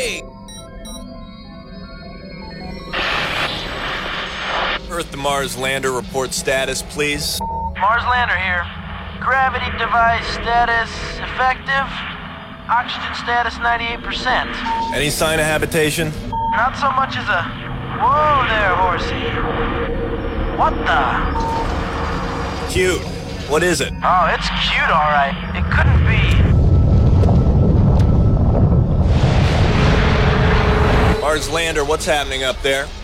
Hey! Earth to Mars lander report status, please. Mars lander here. Gravity device status effective. Oxygen status 98%. Any sign of habitation? Not so much as a... Whoa there, horsey. What the... Cute. What is it? Oh, it's cute, all right. It couldn't be... Mars lander, what's happening up there?